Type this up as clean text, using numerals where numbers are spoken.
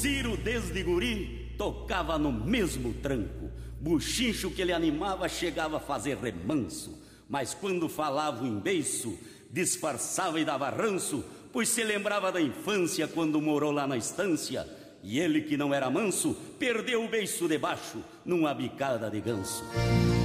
Ciro desde guri tocava no mesmo tranco. Buchincho que ele animava chegava a fazer remanso. Mas quando falava em beiço, disfarçava e dava ranço, pois se lembrava da infância quando morou lá na estância. E ele que não era manso, perdeu o beiço debaixo numa bicada de ganso.